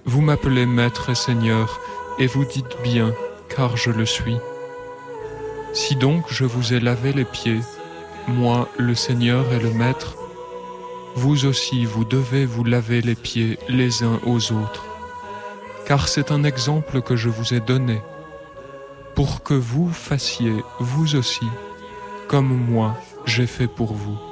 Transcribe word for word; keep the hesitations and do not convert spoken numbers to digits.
Vous m'appelez Maître et Seigneur, et vous dites bien, car je le suis. Si donc je vous ai lavé les pieds, moi, le Seigneur et le Maître, vous aussi vous devez vous laver les pieds les uns aux autres, car c'est un exemple que je vous ai donné, pour que vous fassiez, vous aussi, comme moi j'ai fait pour vous.